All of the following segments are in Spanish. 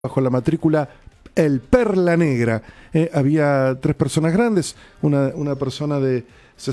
bajo la matrícula El Perla Negra. Había 3 personas grandes, una persona de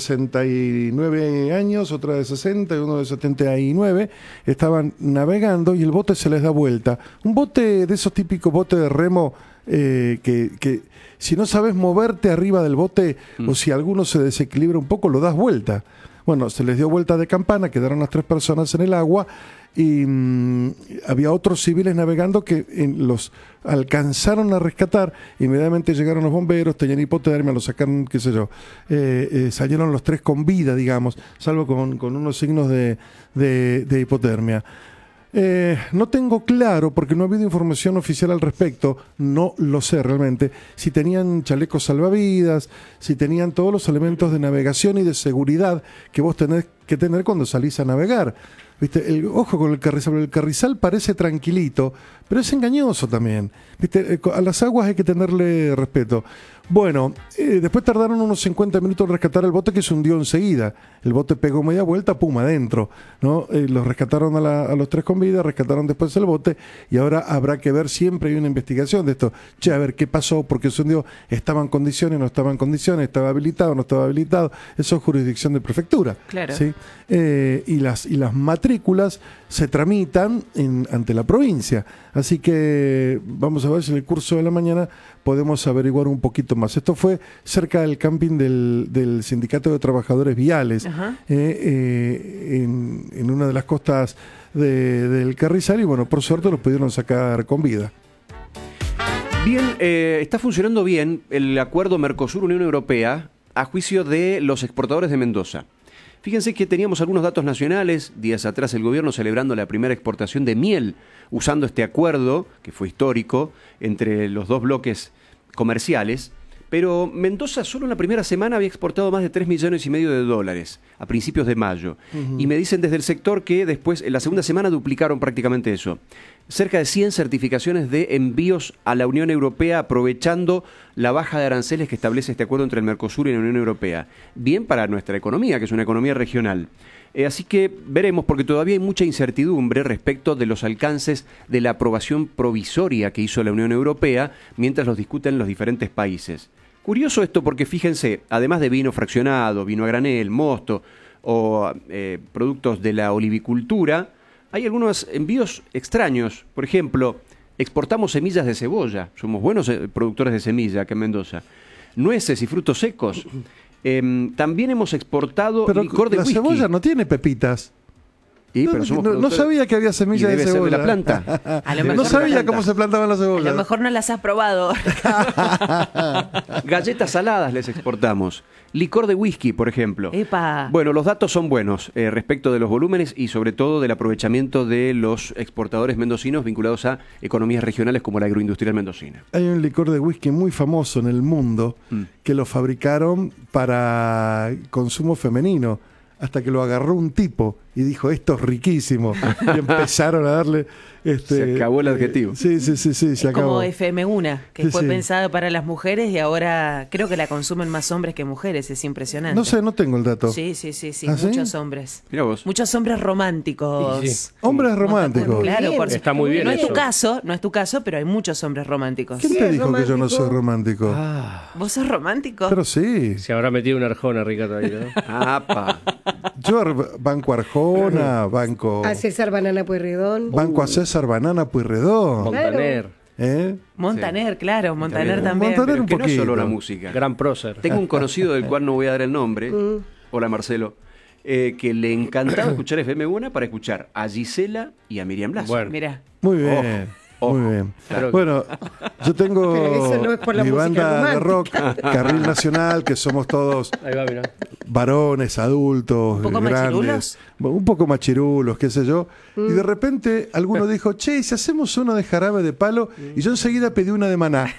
69 años, otra de 60 y uno de 79. Estaban navegando y el bote se les da vuelta. Un bote de esos típicos botes de remo que si no sabes moverte arriba del bote o si alguno se desequilibra un poco, lo das vuelta. Bueno, se les dio vuelta de campana, quedaron las 3 personas en el agua y había otros civiles navegando que los alcanzaron a rescatar. Inmediatamente llegaron los bomberos, tenían hipotermia, los sacaron, qué sé yo. Salieron los 3 con vida, digamos, salvo con unos signos de hipotermia. No tengo claro, porque no ha habido información oficial al respecto, no lo sé realmente, si tenían chalecos salvavidas, si tenían todos los elementos de navegación y de seguridad que vos tenés que tener cuando salís a navegar. ¿Viste? Ojo con el carrizal parece tranquilito, pero es engañoso también. ¿Viste? A las aguas hay que tenerle respeto. Bueno, después tardaron unos 50 minutos en rescatar el bote, que se hundió enseguida. El bote pegó media vuelta, pum, adentro, ¿no? Los rescataron a los 3 con vida, rescataron después el bote y ahora habrá que ver, siempre hay una investigación de esto. Che, a ver, ¿qué pasó? ¿Por qué se hundió? ¿Estaba en condiciones? ¿No estaba en condiciones? ¿Estaba habilitado? ¿No estaba habilitado? Eso es jurisdicción de prefectura. Claro. ¿Sí? Y las matrículas se tramitan ante la provincia. Así que vamos a ver si en el curso de la mañana podemos averiguar un poquito más. Esto fue cerca del camping del Sindicato de Trabajadores Viales, en una de las costas del Carrizal, y bueno, por suerte los pudieron sacar con vida. Bien, está funcionando bien el acuerdo Mercosur-Unión Europea a juicio de los exportadores de Mendoza. Fíjense que teníamos algunos datos nacionales, días atrás el gobierno celebrando la primera exportación de miel usando este acuerdo, que fue histórico, entre los 2 bloques comerciales, pero Mendoza solo en la primera semana había exportado más de $3,5 millones a principios de mayo. Y me dicen desde el sector que después, en la segunda semana, duplicaron prácticamente eso. Cerca de 100 certificaciones de envíos a la Unión Europea aprovechando la baja de aranceles que establece este acuerdo entre el Mercosur y la Unión Europea. Bien para nuestra economía, que es una economía regional. Así que veremos, porque todavía hay mucha incertidumbre respecto de los alcances de la aprobación provisoria que hizo la Unión Europea mientras los discuten los diferentes países. Curioso esto porque fíjense, además de vino fraccionado, vino a granel, mosto o productos de la olivicultura, hay algunos envíos extraños. Por ejemplo, exportamos semillas de cebolla. Somos buenos productores de semilla acá en Mendoza. Nueces y frutos secos. También hemos exportado licor de whisky. La cebolla no tiene pepitas. Pero no sabía que había semillas de cebolla. Ser de la planta. No sabía cómo se plantaban las cebollas. A lo mejor no las has probado. Galletas saladas les exportamos. Licor de whisky, por ejemplo. ¡Epa! Bueno, los datos son buenos respecto de los volúmenes y sobre todo del aprovechamiento de los exportadores mendocinos vinculados a economías regionales como la agroindustrial mendocina. Hay un licor de whisky muy famoso en el mundo que lo fabricaron para consumo femenino, hasta que lo agarró un tipo y dijo, esto es riquísimo. Y empezaron a darle... se acabó el adjetivo. Sí, se acabó. Como FM1, que fue pensada para las mujeres y ahora creo que la consumen más hombres que mujeres. Es impresionante. No sé, no tengo el dato. Sí. ¿Ah, muchos sí? hombres. Mirá vos. Muchos hombres románticos. Sí. Hombres románticos. Claro, Está muy bien no es eso. no es tu caso, pero hay muchos hombres románticos. ¿Quién te dijo que yo no soy romántico? ¿Vos sos romántico? Pero sí. Se habrá metido una arjona rica todavía, ¿no? ¡Apa! Yo banco Arjona, banco A César Banana Pueyrredón. a César Banana Pueyrredón. Montaner, Montaner, claro, Montaner también. Montaner Pero un que no es poquito. solo la música. gran prócer. Tengo un conocido del cual no voy a dar el nombre. Hola, Marcelo. Que le encantaba escuchar FM1 para escuchar a Gisela y a Miriam Blas. Bueno. Mirá. Muy bien. Ojo. Muy bien. Claro. Bueno, yo tengo Pero eso no es por la mi música banda de romántica. rock, Carril Nacional, que somos todos Ahí va, mirá. varones, adultos, ¿Un poco grandes, machirulos? un poco machirulos, qué sé yo. Y de repente alguno dijo, che, ¿y si hacemos uno de Jarabe de Palo? Y yo enseguida pedí una de Maná.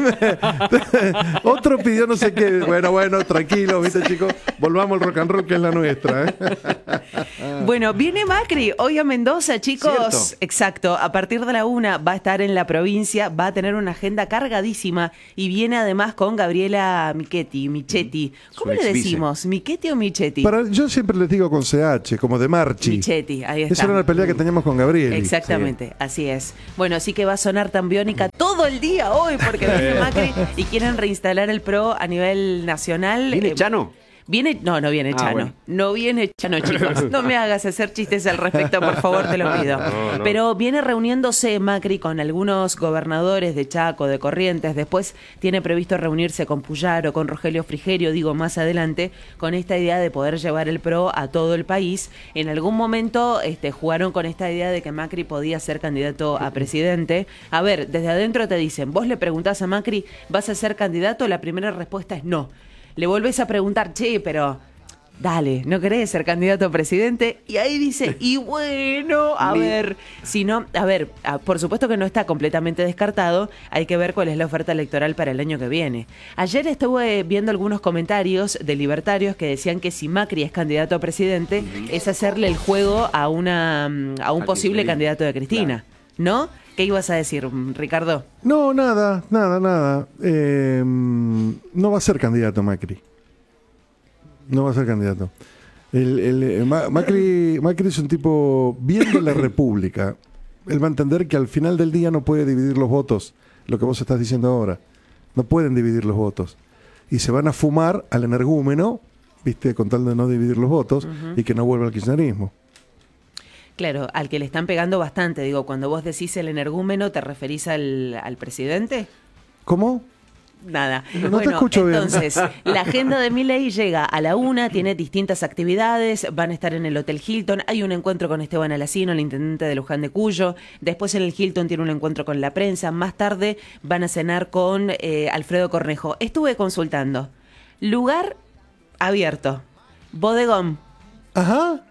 Otro pidió no sé qué. Bueno, tranquilo, viste, chicos, volvamos al rock and roll, que es la nuestra, ¿eh? Bueno, viene Macri hoy a Mendoza, chicos. ¿Cierto? Exacto, a partir de la 1 va va a estar en la provincia, va a tener una agenda cargadísima y viene además con Gabriela Michetti. ¿Cómo le decimos? ¿Michetti o Michetti? Yo siempre les digo con CH, como de Marchi. Michetti, ahí está. Esa era una pelea que teníamos con Gabriel. Exactamente, así es. Bueno, así que va a sonar tan biónica todo el día hoy porque viene Macri y quieren reinstalar el PRO a nivel nacional. ¿Viene Chano? No viene Chano. Bueno. No viene Chano, chicos. No me hagas hacer chistes al respecto, por favor, te lo pido. No. Pero viene reuniéndose Macri con algunos gobernadores de Chaco, de Corrientes. Después tiene previsto reunirse con Puyaro, con Rogelio Frigerio, digo, más adelante, con esta idea de poder llevar el PRO a todo el país. En algún momento jugaron con esta idea de que Macri podía ser candidato a presidente. A ver, desde adentro te dicen, vos le preguntás a Macri, ¿vas a ser candidato? La primera respuesta es no. Le volvés a preguntar, che, pero dale, ¿no querés ser candidato a presidente? Y ahí dice, y bueno, a ver, si no, por supuesto que no está completamente descartado, hay que ver cuál es la oferta electoral para el año que viene. Ayer estuve viendo algunos comentarios de libertarios que decían que si Macri es candidato a presidente, es hacerle el juego a un posible candidato de Cristina, claro. ¿No? ¿Qué ibas a decir, Ricardo? No, nada. No va a ser candidato Macri. No va a ser candidato. Macri es un tipo bien de la República. Él va a entender que al final del día no puede dividir los votos, lo que vos estás diciendo ahora. No pueden dividir los votos. Y se van a fumar al energúmeno, ¿viste? Con tal de no dividir los votos y que no vuelva al kirchnerismo. Claro, al que le están pegando bastante. Digo, cuando vos decís el energúmeno, ¿te referís al presidente? ¿Cómo? Nada. No te escucho bien. Entonces, la agenda de Milei llega a la 1, tiene distintas actividades, van a estar en el Hotel Hilton, hay un encuentro con Esteban Alacino, el intendente de Luján de Cuyo, después en el Hilton tiene un encuentro con la prensa, más tarde van a cenar con Alfredo Cornejo. Estuve consultando. Lugar abierto. Bodegón. Ajá.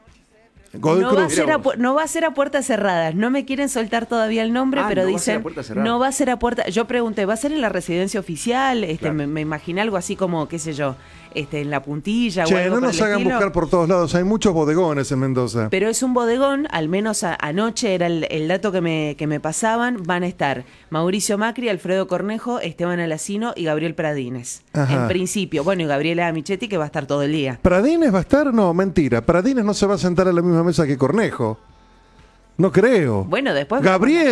No va a ser a puertas cerradas. No me quieren soltar todavía el nombre, pero dicen no va a ser a puerta. Yo pregunté, ¿va a ser en la residencia oficial? Claro. Me imaginé algo así como, qué sé yo, en la Puntilla o algo no nos hagan estilo. buscar por todos lados. Hay muchos bodegones en Mendoza. Pero es un bodegón, al menos anoche era el dato que me pasaban. Van a estar Mauricio Macri, Alfredo Cornejo, Esteban Alacino y Gabriel Pradines. Ajá. En principio. Bueno, y Gabriela Michetti, que va a estar todo el día. ¿Pradines va a estar? No, mentira. Pradines no se va a sentar a la misma mesa que Cornejo. No creo. Bueno, después...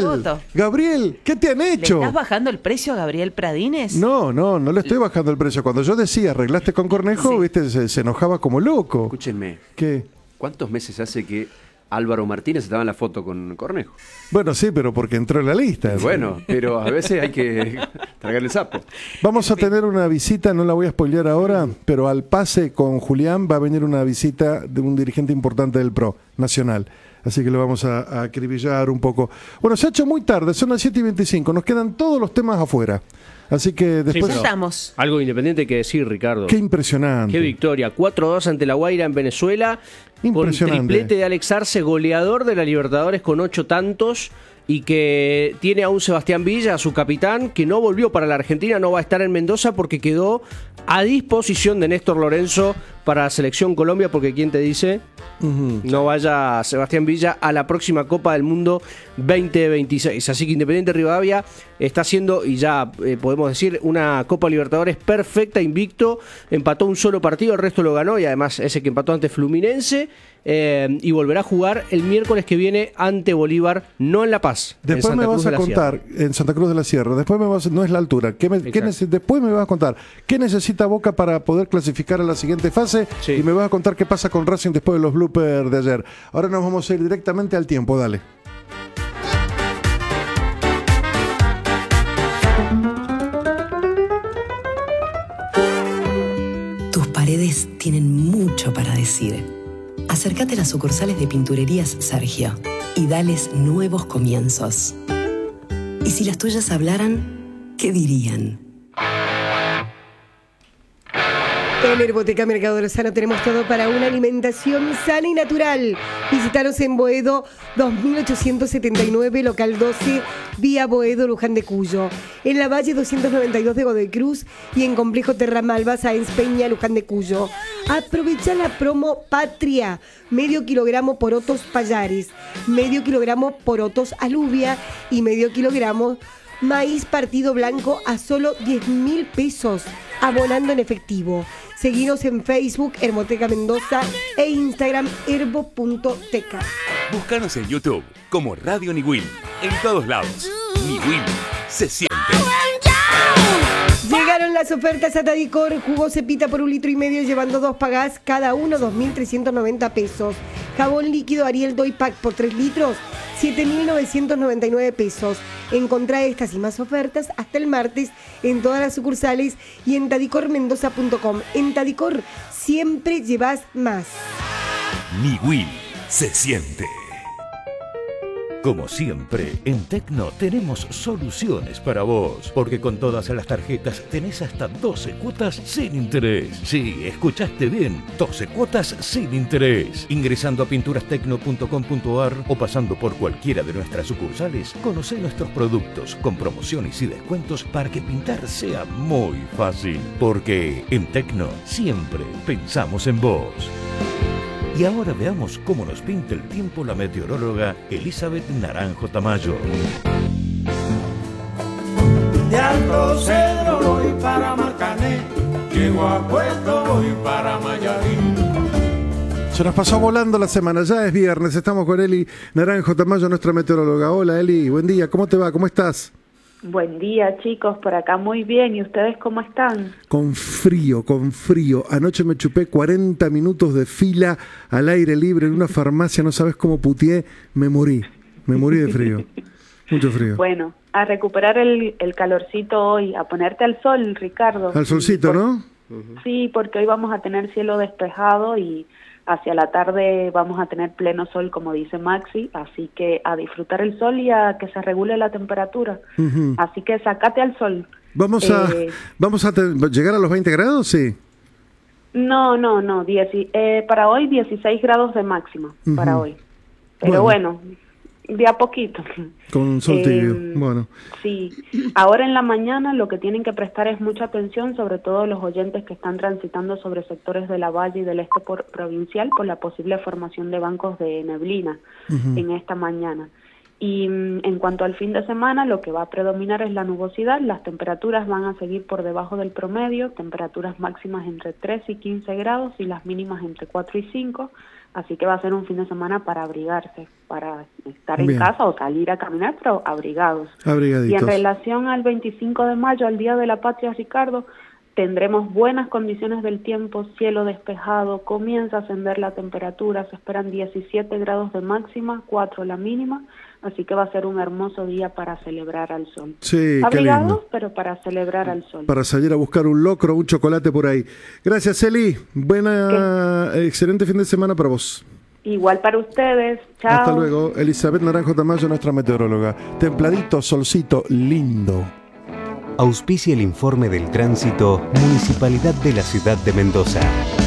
Gabriel, ¿qué te han hecho? ¿Le estás bajando el precio a Gabriel Pradines? No le estoy bajando el precio. Cuando yo decía arreglaste con Cornejo, sí. Viste, se enojaba como loco. Escúchenme. ¿Qué? ¿Cuántos meses hace que Álvaro Martínez estaba en la foto con Cornejo? Bueno, sí, pero porque entró en la lista. Bueno, pero a veces hay que tragar el sapo. Vamos a tener una visita, no la voy a spoilear ahora, pero al pase con Julián va a venir una visita de un dirigente importante del PRO nacional. Así que lo vamos a acribillar un poco. Bueno, se ha hecho muy tarde, son las 7:25, nos quedan todos los temas afuera. Así que después... Sí, estamos. Algo independiente que decir, Ricardo. Qué impresionante. Qué victoria. 4-2 ante la Guaira en Venezuela. Impresionante. Con triplete de Alex Arce, goleador de la Libertadores con 8 tantos. Y que tiene a un Sebastián Villa, a su capitán, que no volvió para la Argentina, no va a estar en Mendoza porque quedó a disposición de Néstor Lorenzo para la Selección Colombia, porque ¿quién te dice? No vaya Sebastián Villa a la próxima Copa del Mundo 2026. Así que Independiente Rivadavia está haciendo, y ya podemos decir, una Copa Libertadores perfecta, invicto. Empató un solo partido, el resto lo ganó, y además ese que empató ante Fluminense. Y volverá a jugar el miércoles que viene ante Bolívar, no en La Paz. Después me vas a contar, en Santa Cruz de la Sierra, después no es la altura. Después me vas a contar qué necesita Boca para poder clasificar a la siguiente fase, sí. Y me vas a contar qué pasa con Racing después de los bloopers de ayer. Ahora nos vamos a ir directamente al tiempo, dale. Tus paredes tienen mucho para decir. Acércate a las sucursales de Pinturerías Sergio y dales nuevos comienzos. Y si las tuyas hablaran, ¿qué dirían? En Herboteca Mercado Lozano tenemos todo para una alimentación sana y natural. Visítanos en Boedo 2879, local 12, vía Boedo, Luján de Cuyo. En la Valle 292 de Godoy Cruz y en Complejo Terramalba, Sáenz Peña, Luján de Cuyo. Aprovecha la promo Patria. Medio kilogramo porotos payares, medio kilogramo porotos alubia y medio kilogramo maíz partido blanco a solo 10.000 pesos, abonando en efectivo. Seguinos en Facebook, Herboteca Mendoza, e Instagram, herbo.teca. Búscanos en YouTube como Radio Niwil. En todos lados. Niwil se siente. Llegaron las ofertas a Tadicor. Jugo Cepita por 1,5 litros, llevando 2 pagás, cada uno 2.390 pesos. Jabón líquido Ariel Doy Pack por 3 litros, 7.999 pesos. Encontrá estas y más ofertas hasta el martes en todas las sucursales y en tadicormendoza.com. En Tadicor siempre llevas más. Niwil se siente. Como siempre, en Tecno tenemos soluciones para vos, porque con todas las tarjetas tenés hasta 12 cuotas sin interés. Sí, escuchaste bien, 12 cuotas sin interés. Ingresando a pinturastecno.com.ar o pasando por cualquiera de nuestras sucursales, conocé nuestros productos con promociones y descuentos para que pintar sea muy fácil. Porque en Tecno siempre pensamos en vos. Y ahora veamos cómo nos pinta el tiempo la meteoróloga Elizabeth Naranjo Tamayo. De Alto Cedro voy para Marcané, llego a Puerto voy para Mayarín. Se nos pasó volando la semana, ya es viernes, estamos con Eli Naranjo Tamayo, nuestra meteoróloga. Hola Eli, buen día, ¿cómo te va? ¿Cómo estás? Buen día, chicos, por acá muy bien. ¿Y ustedes cómo están? Con frío, con frío. Anoche me chupé 40 minutos de fila al aire libre en una farmacia, no sabes cómo putié, me morí de frío. Mucho frío. Bueno, a recuperar el calorcito hoy, a ponerte al sol, Ricardo. Al solcito, ¿no? Sí, porque hoy vamos a tener cielo despejado y hacia la tarde vamos a tener pleno sol, como dice Maxi, así que a disfrutar el sol y a que se regule la temperatura. Así que sacate al sol. ¿Vamos a llegar a los 20 grados? Sí. No, para hoy 16 grados de máxima, para hoy. Pero bueno, de a poquito. Con sol tibio, bueno. Sí, ahora en la mañana lo que tienen que prestar es mucha atención, sobre todo los oyentes que están transitando sobre sectores de la Valle y del este provincial por la posible formación de bancos de neblina en esta mañana. Y en cuanto al fin de semana, lo que va a predominar es la nubosidad, las temperaturas van a seguir por debajo del promedio, temperaturas máximas entre 3 y 15 grados y las mínimas entre 4 y 5, así que va a ser un fin de semana para abrigarse, para estar en casa o salir a caminar, pero abrigados. Abrigaditos. Y en relación al 25 de mayo, al Día de la Patria, Ricardo, tendremos buenas condiciones del tiempo, cielo despejado, comienza a ascender la temperatura, se esperan 17 grados de máxima, 4 la mínima, así que va a ser un hermoso día para celebrar al sol. Sí, abrigados, pero para celebrar al sol. Para salir a buscar un locro, un chocolate por ahí. Gracias, Eli. Excelente fin de semana para vos. Igual para ustedes. Chao. Hasta luego. Elizabeth Naranjo Tamayo, nuestra meteoróloga. Templadito, solcito, lindo. Auspicia el informe del tránsito Municipalidad de la Ciudad de Mendoza.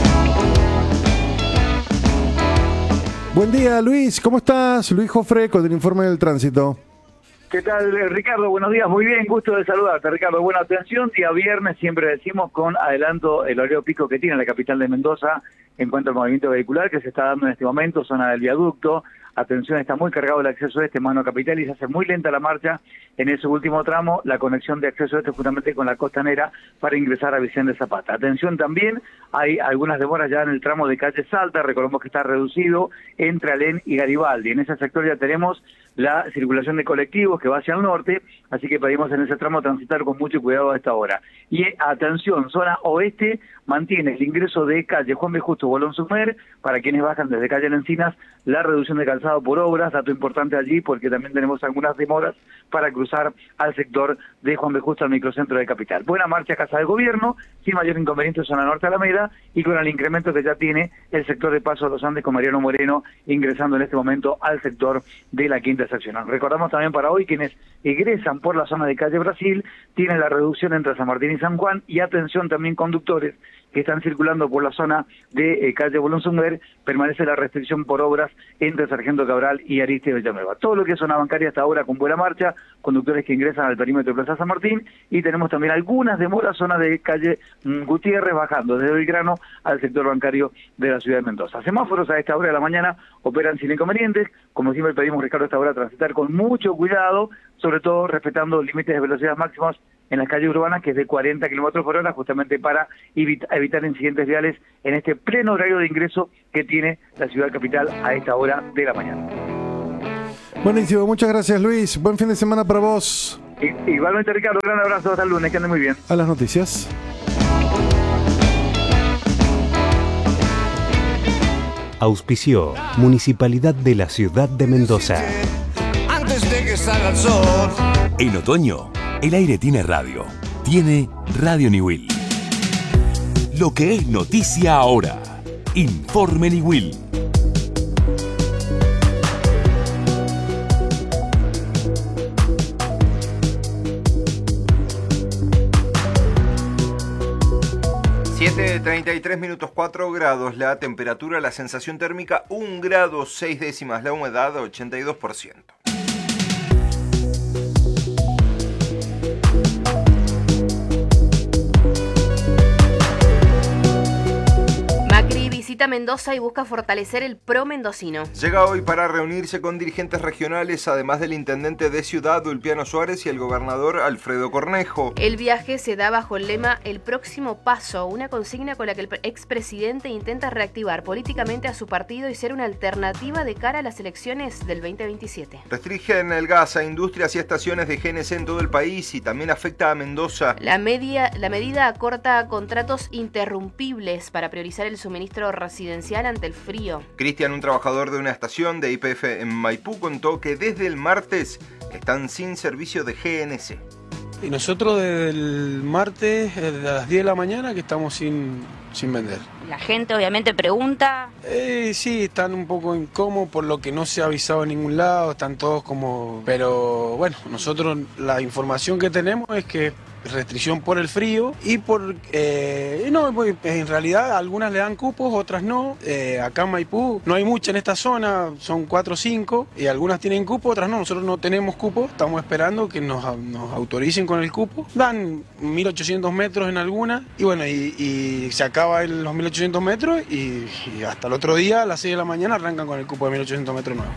Buen día, Luis. ¿Cómo estás? Luis Jofre con el informe del tránsito. ¿Qué tal, Ricardo? Buenos días, muy bien, gusto de saludarte, Ricardo. Buena atención, día viernes siempre decimos con adelanto el horario pico que tiene la capital de Mendoza en cuanto al movimiento vehicular que se está dando en este momento, zona del viaducto. Atención, está muy cargado el acceso este, mano capital, y se hace muy lenta la marcha en ese último tramo, la conexión de acceso este justamente con la costanera para ingresar a Vicente Zapata. Atención también, hay algunas demoras ya en el tramo de calle Salta, recordemos que está reducido entre Alén y Garibaldi. En ese sector ya tenemos la circulación de colectivos que va hacia el norte, así que pedimos en ese tramo transitar con mucho cuidado a esta hora. Y atención, zona oeste mantiene el ingreso de calle Juan B. Justo Bolón Sumer, para quienes bajan desde calle Encinas, la reducción de calzado por obras, dato importante allí porque también tenemos algunas demoras para cruzar al sector de Juan B. Justo al microcentro de Capital. Buena marcha a Casa del Gobierno, sin mayor inconveniente zona norte Alameda, y con el incremento que ya tiene el sector de Paso de los Andes con Mariano Moreno ingresando en este momento al sector de la Quinta Seccional. Recordamos también para hoy quienes egresan por la zona de calle Brasil tienen la reducción entre San Martín y San Juan, y atención también conductores que están circulando por la zona de calle Bolón Sunger, permanece la restricción por obras entre Sargento Cabral y Aristide Villanueva. Todo lo que es zona bancaria hasta ahora con buena marcha, conductores que ingresan al perímetro de Plaza San Martín, y tenemos también algunas demoras, zona de calle Gutiérrez, bajando desde Belgrano al sector bancario de la ciudad de Mendoza. Semáforos a esta hora de la mañana operan sin inconvenientes. Como siempre pedimos, Ricardo, a esta hora transitar con mucho cuidado, sobre todo respetando límites de velocidad máximos en las calles urbanas, que es de 40 kilómetros por hora, justamente para evitar incidentes viales en este pleno horario de ingreso que tiene la ciudad capital a esta hora de la mañana. Buenísimo, muchas gracias, Luis. Buen fin de semana para vos. Igualmente, Ricardo, gran abrazo, hasta el lunes, que ande muy bien. A las noticias. Auspició Municipalidad de la Ciudad de Mendoza. Antes de que salga el sol. En otoño, el aire tiene radio. Tiene Radio Niwil. Lo que es noticia ahora. Informe Niwil. Siete 33 minutos, 4 grados la temperatura, la sensación térmica 1 grado 6 décimas, la humedad 82%. Macri visita Mendoza y busca fortalecer el pro mendocino. Llega hoy para reunirse con dirigentes regionales, además del intendente de Ciudad, Ulpiano Suárez, y el gobernador Alfredo Cornejo. El viaje se da bajo el lema El próximo paso, una consigna con la que el expresidente intenta reactivar políticamente a su partido y ser una alternativa de cara a las elecciones del 2027. Restringen el gas a industrias y estaciones de GNC en todo el país y también afecta a Mendoza. La medida acorta contratos interrumpibles para priorizar el suministro residencial ante el frío. Cristian, un trabajador de una estación de YPF en Maipú, contó que desde el martes están sin servicio de GNC. Y nosotros desde el martes, a las 10 de la mañana, que estamos sin vender. La gente obviamente pregunta. Sí, están un poco incómodos por lo que no se ha avisado en ningún lado, están todos como... Pero bueno, nosotros la información que tenemos es que restricción por el frío y por... en realidad algunas le dan cupos, otras no. Acá en Maipú no hay mucha en esta zona, son 4 o 5, y algunas tienen cupo, otras no. Nosotros no tenemos cupo, estamos esperando que nos autoricen con el cupo. Dan 1800 metros en algunas, y bueno, y se acaba los 1800 metros y hasta el otro día a las 6 de la mañana arrancan con el cupo de 1800 metros nuevo.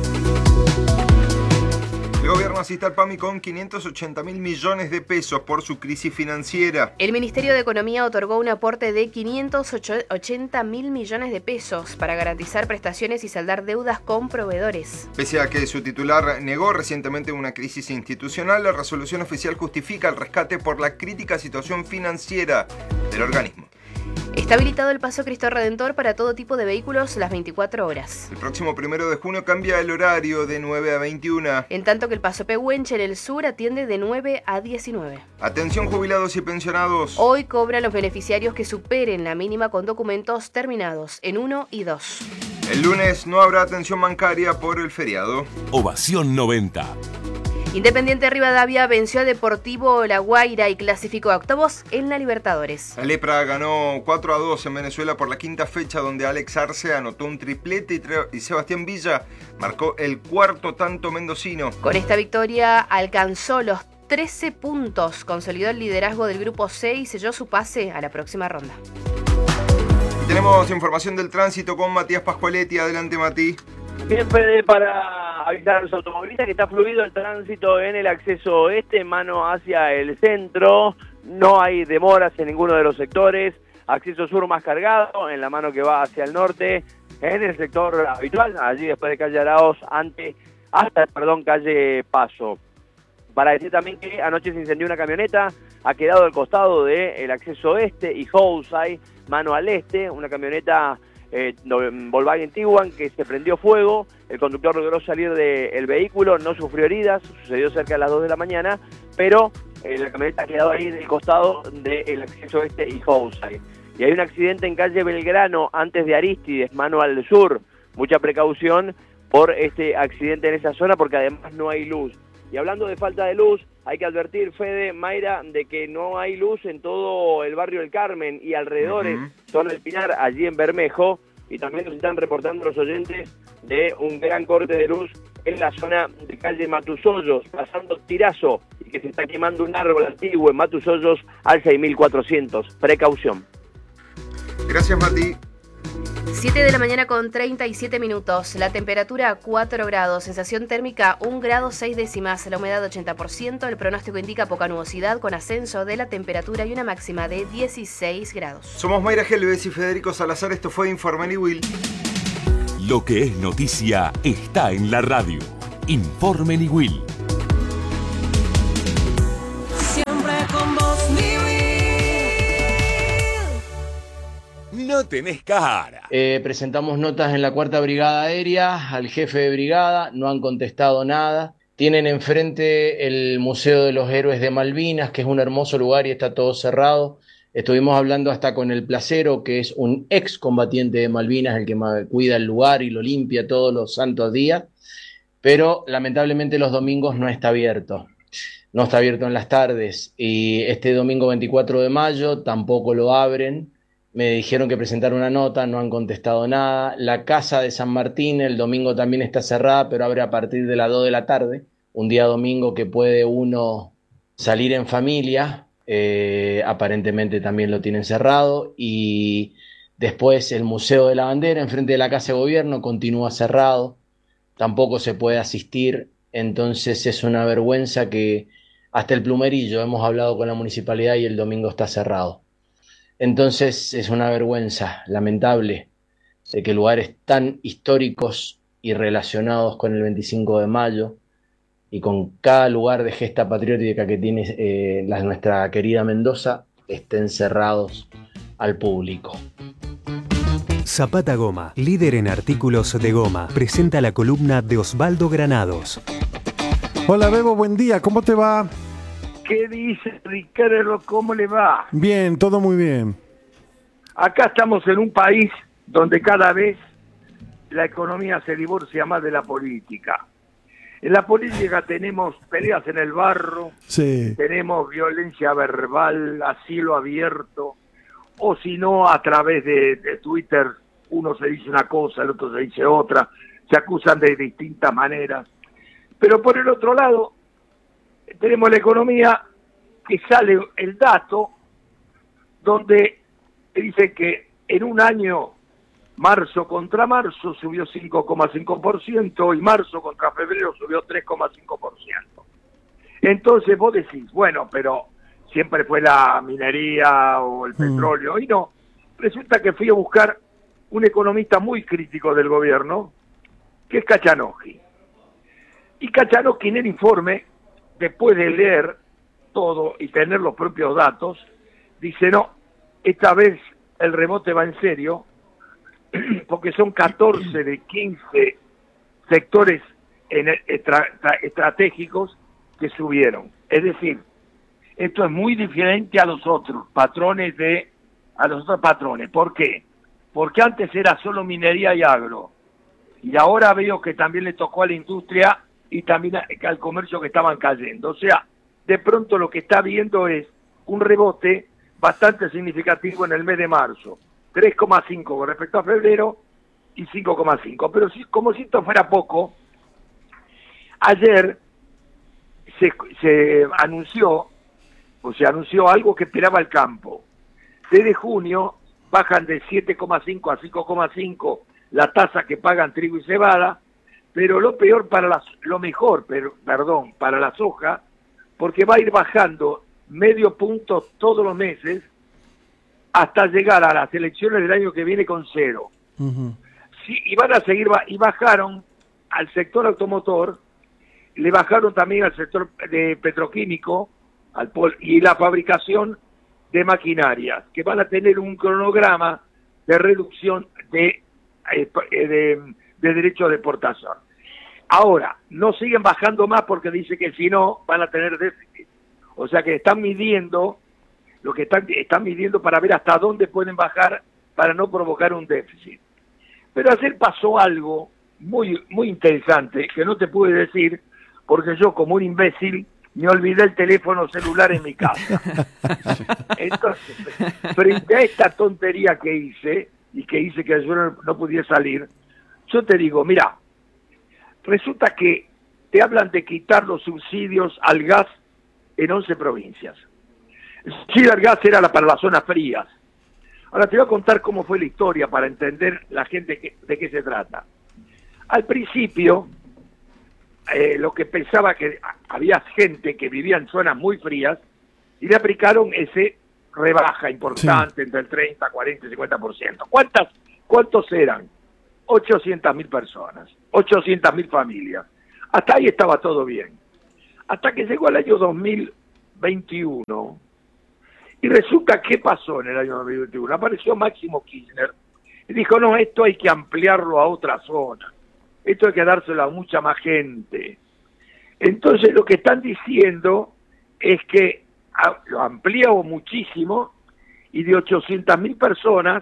El gobierno asiste al PAMI con 580.000 millones de pesos por su crisis financiera. El Ministerio de Economía otorgó un aporte de 580.000 millones de pesos para garantizar prestaciones y saldar deudas con proveedores. Pese a que su titular negó recientemente una crisis institucional, la resolución oficial justifica el rescate por la crítica situación financiera del organismo. Está habilitado el paso Cristo Redentor para todo tipo de vehículos las 24 horas. El próximo 1 de junio cambia el horario de 9 a 21. En tanto que el paso Pehuenche en el sur atiende de 9 a 19. Atención jubilados y pensionados. Hoy cobran los beneficiarios que superen la mínima con documentos terminados en 1 y 2. El lunes no habrá atención bancaria por el feriado. Ovación 90. Independiente Rivadavia venció a Deportivo La Guaira y clasificó a octavos en la Libertadores. La Lepra ganó 4-2 en Venezuela por la quinta fecha, donde Alex Arce anotó un triplete y Sebastián Villa marcó el cuarto tanto mendocino. Con esta victoria alcanzó los 13 puntos, consolidó el liderazgo del grupo C y selló su pase a la próxima ronda. Y tenemos información del tránsito con Matías Pascualetti. Adelante, Mati. Bien, Fede, para avisar a los automovilistas que está fluido el tránsito en el acceso oeste, mano hacia el centro. No hay demoras en ninguno de los sectores. Acceso sur más cargado, en la mano que va hacia el norte, en el sector habitual, allí después de calle Araos, hasta calle Paso. Para decir también que anoche se incendió una camioneta, ha quedado al costado del acceso oeste y Housay, mano al este, una camioneta Volkswagen Tiguan que se prendió fuego. El conductor logró salir del vehículo, no sufrió heridas, sucedió cerca de las 2 de la mañana, pero la camioneta ha quedado ahí del costado del acceso este y Housay. Y hay un accidente en calle Belgrano, antes de Aristides, mano al sur. Mucha precaución por este accidente en esa zona, porque además no hay luz. Y hablando de falta de luz, hay que advertir, Fede, Mayra, de que no hay luz en todo el barrio del Carmen y alrededores, zona del Pinar, allí en Bermejo, y también nos están reportando los oyentes de un gran corte de luz en la zona de calle Matusollos, pasando Tirazo, y que se está quemando un árbol antiguo en Matusollos al 6400. Precaución. Gracias, Mati. 7 de la mañana con 37 minutos. La temperatura 4 grados, sensación térmica 1 grado 6 décimas, la humedad 80%. El pronóstico indica poca nubosidad con ascenso de la temperatura y una máxima de 16 grados. Somos Mayra Gelbes y Federico Salazar. Esto fue Informe Niwil. Lo que es noticia está en la radio. Informe Niwil. Siempre con vos, No tenés cara. Presentamos notas en la 4ª Brigada Aérea, al jefe de brigada, no han contestado nada. Tienen enfrente el Museo de los Héroes de Malvinas, que es un hermoso lugar y está todo cerrado. Estuvimos hablando hasta con el placero, que es un ex combatiente de Malvinas, el que cuida el lugar y lo limpia todos los santos días, pero lamentablemente los domingos no está abierto. No está abierto en las tardes, y este domingo 24 de mayo tampoco lo abren. Me dijeron que presentaron una nota, no han contestado nada. La Casa de San Martín el domingo también está cerrada, pero abre a partir de las 2 de la tarde, un día domingo que puede uno salir en familia. Aparentemente también lo tienen cerrado. Y después el Museo de la Bandera, enfrente de la Casa de Gobierno, continúa cerrado. Tampoco se puede asistir. Entonces es una vergüenza que hasta el Plumerillo hemos hablado con la municipalidad y el domingo está cerrado. Entonces es una vergüenza lamentable de que lugares tan históricos y relacionados con el 25 de mayo y con cada lugar de gesta patriótica que tiene nuestra querida Mendoza estén cerrados al público. Zapata Goma, líder en artículos de goma, presenta la columna de Osvaldo Granados. Hola Bebo, buen día, ¿cómo te va? ¿Qué dice Ricardo? ¿Cómo le va? Bien, todo muy bien. Acá estamos en un país donde cada vez la economía se divorcia más de la política. En la política tenemos peleas en el barro, sí. Tenemos violencia verbal, a cielo abierto, o si no, a través de Twitter, uno se dice una cosa, el otro se dice otra, se acusan de distintas maneras. Pero por el otro lado, tenemos la economía que sale el dato donde dice que en un año, marzo contra marzo subió 5,5% y marzo contra febrero subió 3,5%. Entonces vos decís, bueno, pero siempre fue la minería o el petróleo, y no. Resulta que fui a buscar un economista muy crítico del gobierno, que es Kachanowski. Y Kachanowski en el informe, después de leer todo y tener los propios datos, dice, no, esta vez el rebote va en serio, porque son 14 de 15 sectores estratégicos que subieron. Es decir, esto es muy diferente a los otros patrones. ¿Por qué? Porque antes era solo minería y agro, y ahora veo que también le tocó a la industria y también al comercio, que estaban cayendo. O sea, de pronto lo que está viendo es un rebote bastante significativo en el mes de marzo, 3,5 con respecto a febrero y 5,5. Pero como si esto fuera poco, ayer se anunció algo que esperaba el campo. Desde junio bajan de 7,5 a 5,5 la tasa que pagan trigo y cebada, pero para la soja, porque va a ir bajando medio punto todos los meses hasta llegar a las elecciones del año que viene con 0. Sí, y van a seguir, y bajaron al sector automotor, le bajaron también al sector de petroquímico y la fabricación de maquinarias, que van a tener un cronograma de reducción de derechos de exportación. Ahora, no siguen bajando más porque dice que si no van a tener déficit. O sea que están midiendo están midiendo para ver hasta dónde pueden bajar para no provocar un déficit. Pero ayer pasó algo muy, muy interesante que no te pude decir porque yo, como un imbécil, me olvidé el teléfono celular en mi casa. Entonces, frente a esta tontería que hice, y que hice que yo no pudiera salir, yo te digo, mira, resulta que te hablan de quitar los subsidios al gas en 11 provincias. El subsidio al gas era para las zonas frías. Ahora te voy a contar cómo fue la historia para entender la gente de qué se trata. Al principio, lo que pensaba que había gente que vivía en zonas muy frías y le aplicaron ese rebaja importante, entre el 30, 40 y 50%. ¿Cuántos eran? 800.000 personas, 800.000 familias. Hasta ahí estaba todo bien. Hasta que llegó el año 2021 y resulta que pasó en el año 2021. Apareció Máximo Kirchner y dijo, no, esto hay que ampliarlo a otra zona. Esto hay que dárselo a mucha más gente. Entonces lo que están diciendo es que lo amplió muchísimo y de 800.000 personas,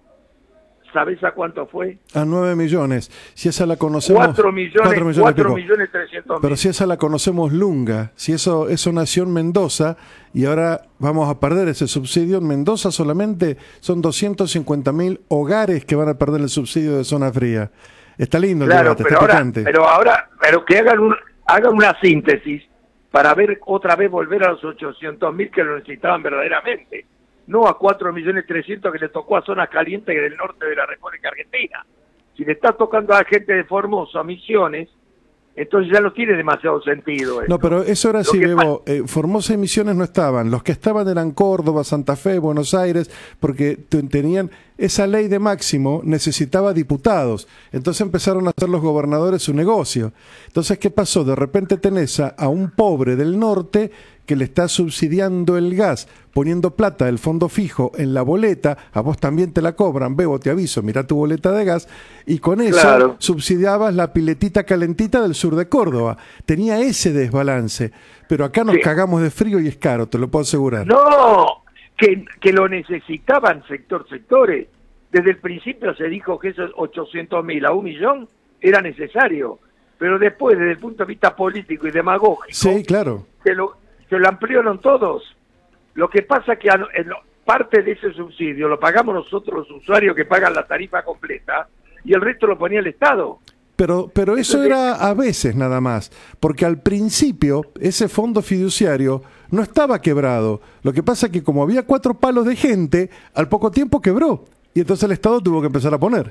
¿sabes a cuánto fue? A 9 millones. Si esa la conocemos... 4 millones 300.000. Pero si esa la conocemos Lunga, si eso nació en Mendoza y ahora vamos a perder ese subsidio, en Mendoza solamente son 250.000 hogares que van a perder el subsidio de zona fría. Está lindo el debate, está picante. Pero que hagan una síntesis para ver otra vez volver a los 800.000 que lo necesitaban verdaderamente. No a 4.300.000 que le tocó a zonas calientes del norte de la República Argentina. Si le está tocando a la gente de Formosa, Misiones, entonces ya no tiene demasiado sentido esto. No, pero eso era así, Bebo. Formosa y Misiones no estaban. Los que estaban eran Córdoba, Santa Fe, Buenos Aires, porque tenían esa ley de máximo, necesitaba diputados. Entonces empezaron a hacer los gobernadores su negocio. Entonces, ¿qué pasó? De repente tenés a un pobre del norte que le está subsidiando el gas, poniendo plata del fondo fijo en la boleta, a vos también te la cobran, Bebo, te aviso, mirá tu boleta de gas, y con eso subsidiabas la piletita calentita del sur de Córdoba. Tenía ese desbalance, pero acá nos cagamos de frío y es caro, te lo puedo asegurar. No, que lo necesitaban sectores. Desde el principio se dijo que esos 800.000 a 1 millón era necesario, pero después, desde el punto de vista político y demagógico, sí, claro, se lo ampliaron todos. Lo que pasa es que parte de ese subsidio lo pagamos nosotros los usuarios que pagan la tarifa completa y el resto lo ponía el Estado. Pero eso era a veces nada más, porque al principio ese fondo fiduciario no estaba quebrado. Lo que pasa es que como había 4 palos de gente, al poco tiempo quebró y entonces el Estado tuvo que empezar a poner.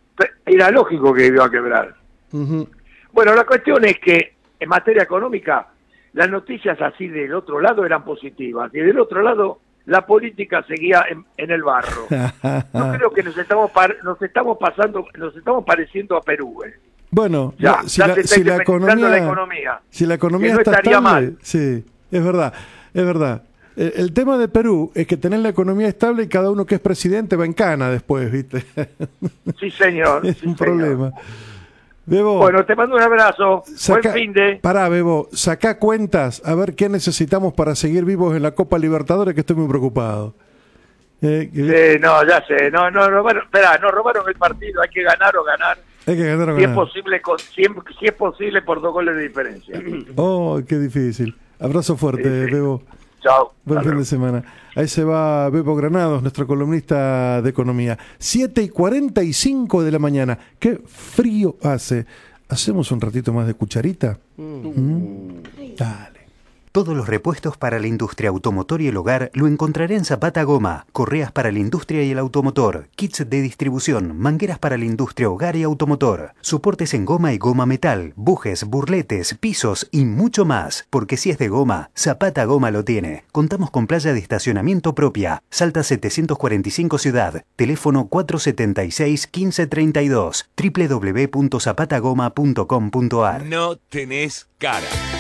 Era lógico que iba a quebrar. Bueno, la cuestión es que en materia económica las noticias así del otro lado eran positivas y del otro lado la política seguía en el barro. Yo creo que nos estamos pareciendo a Perú. Bueno, ya si la economía no está estable, mal. Sí, es verdad. El tema de Perú es que tenés la economía estable y cada uno que es presidente va en cana después, ¿viste? Sí, señor. Es un problema. Bebo, bueno, te mando un abrazo. Buen fin de... Pará, Bebo, sacá cuentas a ver qué necesitamos para seguir vivos en la Copa Libertadores, que estoy muy preocupado. No, ya sé. No, espera, nos robaron el partido. Hay que ganar o ganar. Hay que ganar o si ganar. Si es posible por 2 goles de diferencia. Oh, qué difícil. Abrazo fuerte, sí. Bebo. Chao. Buen fin de semana. Ahí se va Bebo Granados, nuestro columnista de economía. 7:45 de la mañana. Qué frío hace. ¿Hacemos un ratito más de cucharita? Dale. Todos los repuestos para la industria automotor y el hogar lo encontraré en Zapata Goma. Correas para la industria y el automotor, kits de distribución, mangueras para la industria, hogar y automotor, soportes en goma y goma metal, bujes, burletes, pisos y mucho más. Porque si es de goma, Zapata Goma lo tiene. Contamos con playa de estacionamiento propia. Salta 745 Ciudad. Teléfono 476-1532. www.zapatagoma.com.ar. No tenés cara.